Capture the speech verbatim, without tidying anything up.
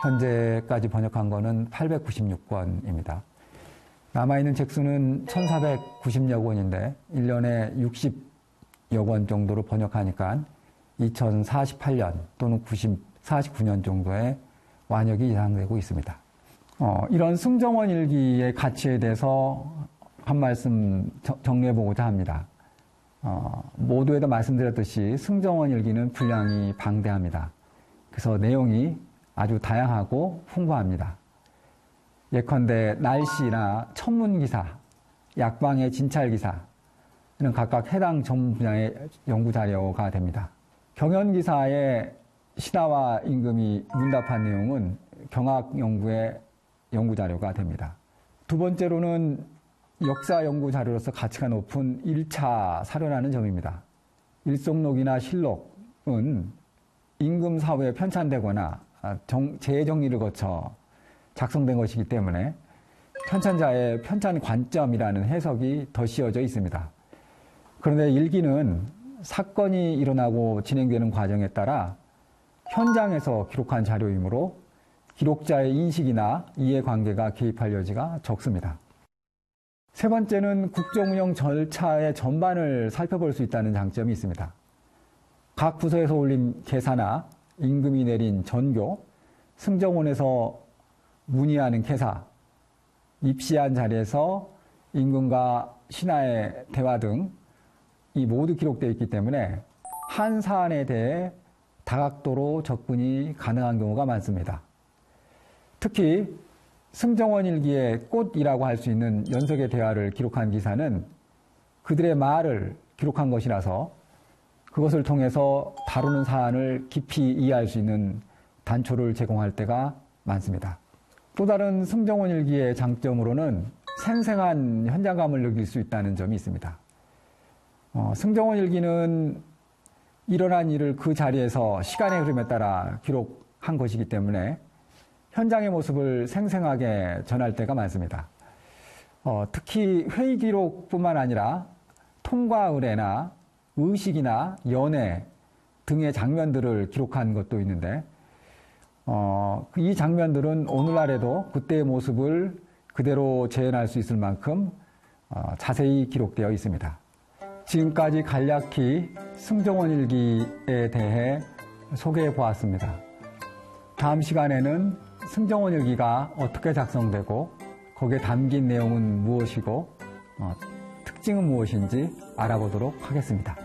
현재까지 번역한 거는 팔백구십육 권입니다. 남아있는 책수는 천사백구십여 권인데 일 년에 육십여 권 정도로 번역하니까 이천사십팔 년 또는 사십구 년 정도의 완역이 예상되고 있습니다. 어, 이런 승정원 일기의 가치에 대해서 한 말씀 정리해보고자 합니다. 어, 모두에도 말씀드렸듯이 승정원 일기는 분량이 방대합니다. 그래서 내용이 아주 다양하고 풍부합니다. 예컨대 날씨나 천문기사, 약방의 진찰기사는 각각 해당 전문 분야의 연구자료가 됩니다. 경연기사의 신하와 임금이 문답한 내용은 경학연구의 연구자료가 됩니다. 두 번째로는 역사 연구자료로서 가치가 높은 일 차 사료라는 점입니다. 일성록이나 실록은 임금 사후에 편찬되거나 재정리를 거쳐 작성된 것이기 때문에 편찬자의 편찬 관점이라는 해석이 더 씌워져 있습니다. 그런데 일기는 사건이 일어나고 진행되는 과정에 따라 현장에서 기록한 자료이므로 기록자의 인식이나 이해관계가 개입할 여지가 적습니다. 세 번째는 국정운영 절차의 전반을 살펴볼 수 있다는 장점이 있습니다. 각 부서에서 올린 계사나 임금이 내린 전교, 승정원에서 문의하는 계사, 입시한 자리에서 임금과 신하의 대화 등 이 모두 기록되어 있기 때문에 한 사안에 대해 다각도로 접근이 가능한 경우가 많습니다. 특히 승정원 일기의 꽃이라고 할 수 있는 연석의 대화를 기록한 기사는 그들의 말을 기록한 것이라서 그것을 통해서 다루는 사안을 깊이 이해할 수 있는 단초를 제공할 때가 많습니다. 또 다른 승정원 일기의 장점으로는 생생한 현장감을 느낄 수 있다는 점이 있습니다. 어, 승정원 일기는 일어난 일을 그 자리에서 시간의 흐름에 따라 기록한 것이기 때문에 현장의 모습을 생생하게 전할 때가 많습니다. 어, 특히 회의 기록뿐만 아니라 통과 의례나 의식이나 연회 등의 장면들을 기록한 것도 있는데 어, 이 장면들은 오늘날에도 그때의 모습을 그대로 재현할 수 있을 만큼 어, 자세히 기록되어 있습니다. 지금까지 간략히 승정원 일기에 대해 소개해 보았습니다. 다음 시간에는 승정원 일기가 어떻게 작성되고 거기에 담긴 내용은 무엇이고 어, 특징은 무엇인지 알아보도록 하겠습니다.